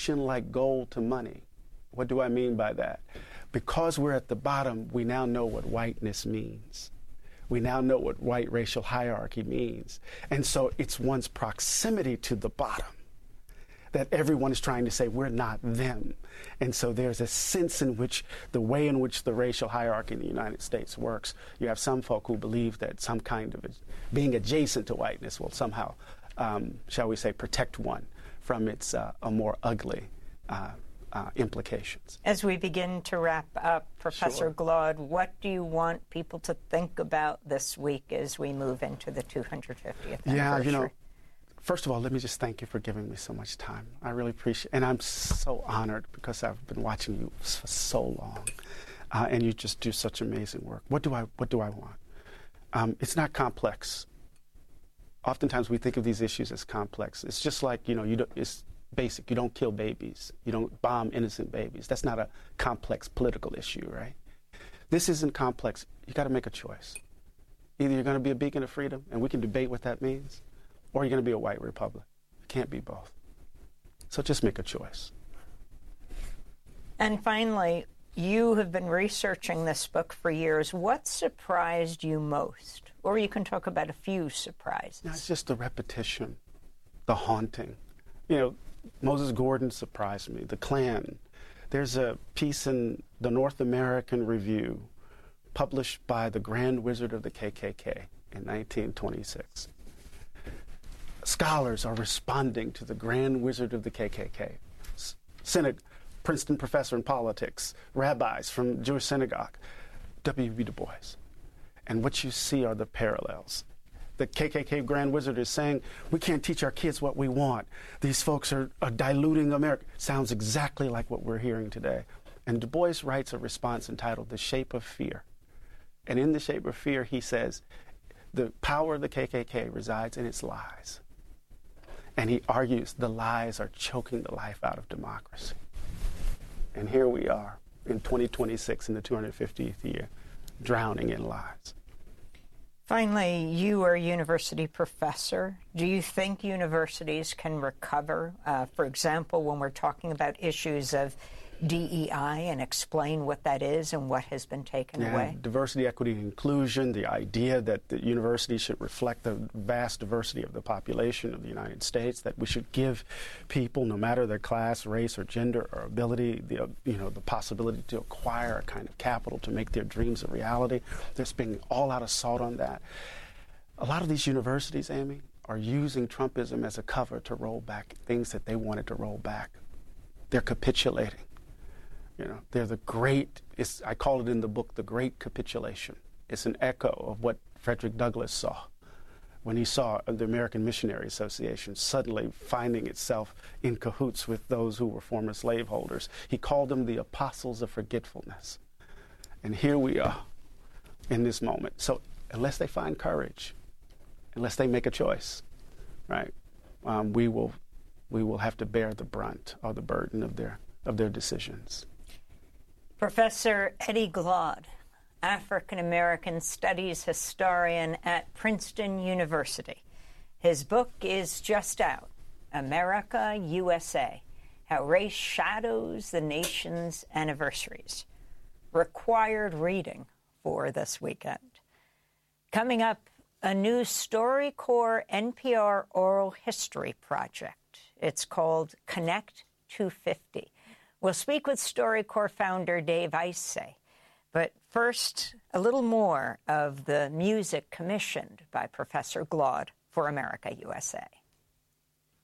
like gold to money. What do I mean by that? Because we're at the bottom, we now know what whiteness means. We now know what white racial hierarchy means. And so it's one's proximity to the bottom that everyone is trying to say we're not them. And so there's a sense in which the way in which the racial hierarchy in the United States works, you have some folk who believe that some kind of being adjacent to whiteness will somehow, shall we say, protect one from its a more ugly implications. As we begin to wrap up, Professor Sure. Glaude, what do you want people to think about this week as we move into the 250th anniversary? Yeah, you know, first of all, let me just thank you for giving me so much time. I really appreciate it. And I'm so honored because I've been watching you for so long. And you just do such amazing work. What do I want? It's not complex. Oftentimes we think of these issues as complex. It's just like, you know, it's basic. You don't kill babies. You don't bomb innocent babies. That's not a complex political issue, right? This isn't complex. You got to make a choice. Either you're going to be a beacon of freedom, and we can debate what that means, or you're going to be a white republic. You can't be both. So just make a choice. And finally, you have been researching this book for years. What surprised you most? Or you can talk about a few surprises. No, it's just the repetition, the haunting. You know, Moses Gordon surprised me, the Klan. There's a piece in the North American Review published by the Grand Wizard of the KKK in 1926. Scholars are responding to the Grand Wizard of the KKK. Princeton professor in politics, rabbis from Jewish synagogue, W.B. Du Bois. And what you see are the parallels. The KKK Grand Wizard is saying, we can't teach our kids what we want. These folks are diluting America. Sounds exactly like what we're hearing today. And Du Bois writes a response entitled The Shape of Fear. And in The Shape of Fear, he says, the power of the KKK resides in its lies. And he argues the lies are choking the life out of democracy. And here we are in 2026 in the 250th year, drowning in lies. Finally, you are a university professor. Do you think universities can recover, for example, when we're talking about issues of DEI, and explain what that is and what has been taken away? Diversity, equity, and inclusion, the idea that the university should reflect the vast diversity of the population of the United States, that we should give people, no matter their class, race, or gender, or ability, the possibility to acquire a kind of capital to make their dreams a reality. There's been all-out assault on that. A lot of these universities, Amy, are using Trumpism as a cover to roll back things that they wanted to roll back. They're capitulating. You know, they're the great, I call it in the book, the great capitulation. It's an echo of what Frederick Douglass saw when he saw the American Missionary Association suddenly finding itself in cahoots with those who were former slaveholders. He called them the apostles of forgetfulness. And here we are in this moment. So unless they find courage, unless they make a choice, right, we will have to bear the brunt or the burden of their decisions. Professor Eddie Glaude, African-American Studies historian at Princeton University. His book is just out, America, USA, How Race Shadows the Nation's Anniversaries. Required reading for this weekend. Coming up, a new StoryCorps NPR oral history project. It's called Connect 250. We'll speak with StoryCorps founder Dave Isay. But first, a little more of the music commissioned by Professor Glaude for America, USA.